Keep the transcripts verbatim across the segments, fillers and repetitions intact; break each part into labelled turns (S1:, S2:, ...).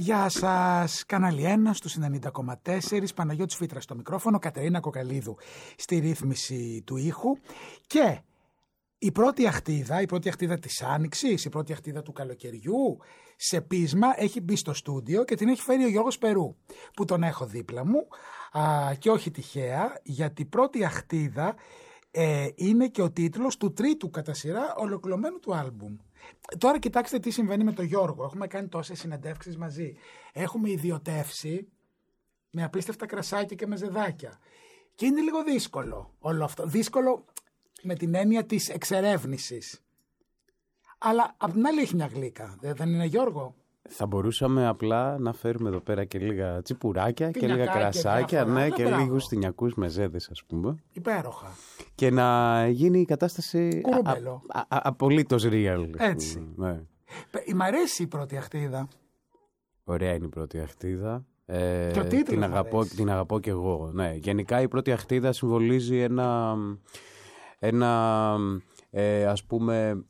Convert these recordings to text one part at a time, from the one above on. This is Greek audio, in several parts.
S1: Γεια σας, Κανάλι ένα στους ενενήντα κόμμα τέσσερα, Παναγιώτης Φίτρας στο μικρόφωνο, Κατερίνα Κοκαλίδου στη ρύθμιση του ήχου και η πρώτη αχτίδα, η πρώτη αχτίδα της Άνοιξης, η πρώτη αχτίδα του καλοκαιριού σε πείσμα έχει μπει στο στούντιο και την έχει φέρει ο Γιώργος Περού, που τον έχω δίπλα μου α, και όχι τυχαία, γιατί η πρώτη αχτίδα ε, είναι και ο τίτλος του τρίτου κατά σειρά ολοκληρωμένου του άλμπουμ. Τώρα κοιτάξτε τι συμβαίνει με τον Γιώργο. Έχουμε κάνει τόσες συνεντεύξεις μαζί. Έχουμε ιδιωτεύσει με απίστευτα κρασάκια και με ζεδάκια. Και είναι λίγο δύσκολο όλο αυτό. Δύσκολο με την έννοια της εξερεύνησης. Αλλά απ' την άλλη έχει μια γλύκα. Δεν είναι, Γιώργο?
S2: Θα μπορούσαμε απλά να φέρουμε εδώ πέρα και λίγα τσιπουράκια και λίγα κρασάκια, ναι, και λίγους τινιακούς μεζέδες, ας πούμε.
S1: Υπέροχα.
S2: Και να γίνει η κατάσταση
S1: Κουρουμπέλο.
S2: α, α, α, απολύτως real.
S1: Έτσι.
S2: Ναι.
S1: Μ' αρέσει η πρώτη αχτίδα.
S2: Ωραία είναι η πρώτη αχτίδα. Ε,
S1: Και ο τίτλος
S2: την, αγαπώ, την αγαπώ και εγώ. Ναι. Γενικά η πρώτη αχτίδα συμβολίζει ένα, ένα ε, ας πούμε,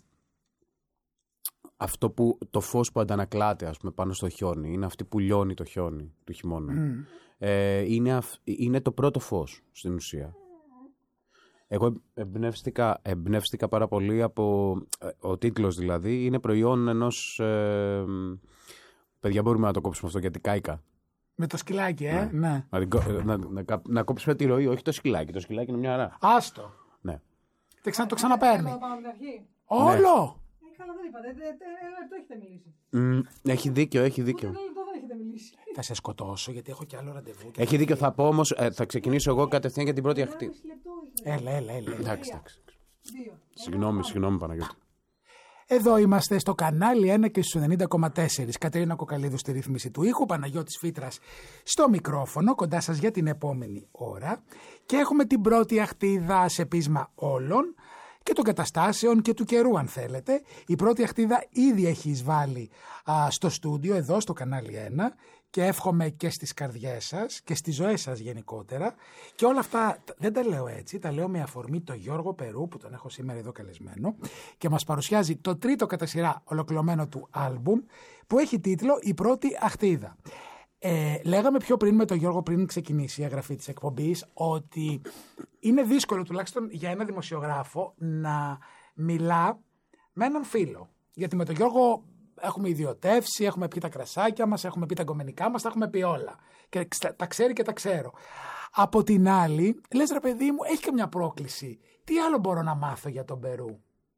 S2: αυτό που, το φως που αντανακλάται, ας πούμε, πάνω στο χιόνι. Είναι αυτή που λιώνει το χιόνι του χειμώνα. Mm. Ε, είναι, είναι το πρώτο φως στην ουσία. Εγώ εμπνεύστηκα, εμπνεύστηκα πάρα πολύ από... Ο τίτλος δηλαδή είναι προϊόν ενός... Ε, παιδιά, μπορούμε να το κόψουμε αυτό γιατί κάηκα.
S1: Με το σκυλάκι, ε, ναι.
S2: ναι. Να, να, να, να κόψουμε τη ροή, όχι το σκυλάκι. Το σκυλάκι είναι μια χαρά.
S1: Άστο.
S2: Ναι.
S1: Και ξανά το ξαναπαίρνει. Όλο!
S3: Ναι. Καλά, δεν είπατε. Ένα λεπτό έχετε μιλήσει.
S2: Mm, έχει δίκιο, έχει δίκιο.
S3: Ούτε ένα λεπτό δεν έχετε μιλήσει.
S1: Θα σε σκοτώσω γιατί έχω κι άλλο ραντεβού.
S2: Έχει δίκιο, θα πω όμως, ε, θα ξεκινήσω εγώ κατευθείαν για την πρώτη αχτίδα.
S1: Έλα, έλα, έλα.
S2: Εντάξει, εντάξει. Συγγνώμη, συγγνώμη Παναγιώτη.
S1: Εδώ είμαστε στο κανάλι ένα και στους ενενήντα κόμμα τέσσερα. Κατερίνα Κοκαλίδου στη ρύθμιση του ήχου, Παναγιώτης Φίτρας στο μικρόφωνο, κοντά σας για την επόμενη ώρα. Και έχουμε την πρώτη αχτίδα σε πείσμα όλων και των καταστάσεων και του καιρού, αν θέλετε. Η πρώτη αχτίδα ήδη έχει εισβάλει α, στο στούντιο, εδώ στο κανάλι ένα, και εύχομαι και στις καρδιές σας και στις ζωές σας γενικότερα. Και όλα αυτά δεν τα λέω έτσι, τα λέω με αφορμή το Γιώργο Περού, που τον έχω σήμερα εδώ καλεσμένο, και μας παρουσιάζει το τρίτο κατά σειρά ολοκληρωμένο του άλμπουμ, που έχει τίτλο «Η πρώτη αχτίδα». Ε, λέγαμε πιο πριν με τον Γιώργο, πριν ξεκινήσει η εγγραφή της εκπομπής, ότι είναι δύσκολο τουλάχιστον για ένα δημοσιογράφο να μιλά με έναν φίλο. Γιατί με τον Γιώργο έχουμε ιδιωτεύσει, έχουμε πει τα κρασάκια μας, έχουμε πει τα γκομενικά μας, τα έχουμε πει όλα. Και τα ξέρει και τα ξέρω. Από την άλλη, λες ρε παιδί μου, έχει και μια πρόκληση. Τι άλλο μπορώ να μάθω για τον Περού?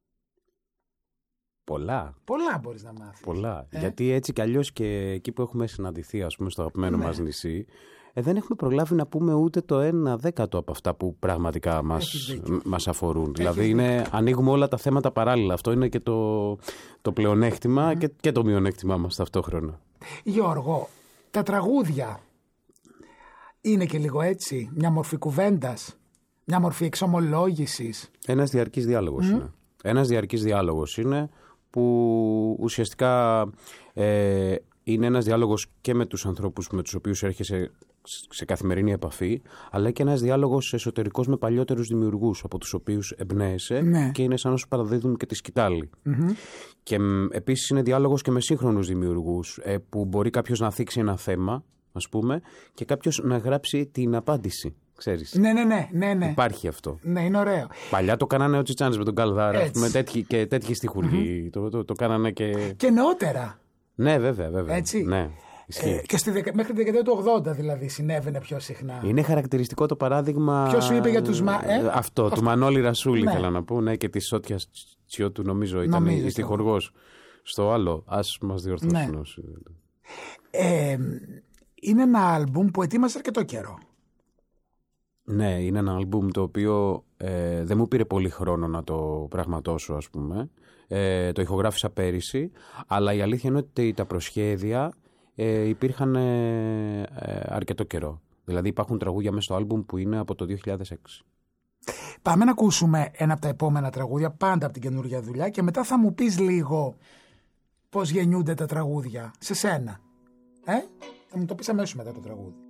S2: Πολλά.
S1: Πολλά μπορείς να μάθεις.
S2: Πολλά.
S1: Ε?
S2: Γιατί έτσι κι αλλιώς και εκεί που έχουμε συναντηθεί, ας πούμε, στο αγαπημένο ναι. μας νησί, ε, δεν έχουμε προλάβει να πούμε ούτε το ένα δέκατο από αυτά που πραγματικά μας, μας αφορούν. Έχεις δηλαδή, είναι, ανοίγουμε όλα τα θέματα παράλληλα. Αυτό είναι και το, το πλεονέκτημα mm. και, και το μειονέκτημά μας ταυτόχρονα. Γιώργο,
S1: τα τραγούδια είναι και λίγο έτσι, μια μορφή κουβέντας, μια μορφή εξομολόγησης.
S2: Ένας διαρκής διάλογος mm. είναι. Ένας διαρκής διάλογος είναι που ουσιαστικά ε, είναι ένας διάλογος και με τους ανθρώπους με τους οποίους έρχεσαι σε καθημερινή επαφή, αλλά και ένας διάλογος εσωτερικός με παλιότερους δημιουργούς από τους οποίους εμπνέεσαι ναι. και είναι σαν να σου παραδίδουν και τη σκητάλη. Mm-hmm. Και επίσης είναι διάλογος και με σύγχρονους δημιουργούς, ε, που μπορεί κάποιος να θίξει ένα θέμα, ας πούμε, και κάποιος να γράψει την απάντηση. Ξέρεις.
S1: Ναι, ναι, ναι, ναι, ναι.
S2: Υπάρχει αυτό.
S1: Ναι, είναι ωραίο.
S2: Παλιά το κάνανε ο Τσιτσάνης με τον Καλδάρα, με τέτοιοι, και τέτοιοι στιχουργοί. Mm-hmm. Το, το, το κάνανε και.
S1: Και νεότερα.
S2: Ναι, βέβαια, βέβαια.
S1: Έτσι.
S2: Ναι,
S1: ε, και στη δεκα... μέχρι τη δεκαετία του ογδόντα δηλαδή συνέβαινε πιο συχνά.
S2: Είναι χαρακτηριστικό το παράδειγμα.
S1: Ποιος σου είπε για τους. Μα... Ε?
S2: Αυτό, Αυτό, του Μανώλη Ρασούλη, θέλω ναι. να πω, ναι, και τη Σότια Τσιώτου, νομίζω, ήταν νομίζω, η στιχουργός. Στο άλλο, ας μας διορθώσουν. Ναι.
S1: Ε, είναι ένα άλμπουμ που ετοίμασε αρκετό καιρό.
S2: Ναι, είναι ένα άλμπουμ το οποίο ε, δεν μου πήρε πολύ χρόνο να το πραγματώσω, ας πούμε. Ε, το ηχογράφησα πέρυσι, αλλά η αλήθεια είναι ότι τα προσχέδια ε, υπήρχαν ε, ε, αρκετό καιρό. Δηλαδή υπάρχουν τραγούδια μέσα στο άλμπουμ που είναι από το δύο χιλιάδες έξι.
S1: Πάμε να ακούσουμε ένα από τα επόμενα τραγούδια, πάντα από την καινούργια δουλειά, και μετά θα μου πεις λίγο πώς γεννιούνται τα τραγούδια σε σένα. Ε? Θα μου το πεις αμέσως μετά το τραγούδι.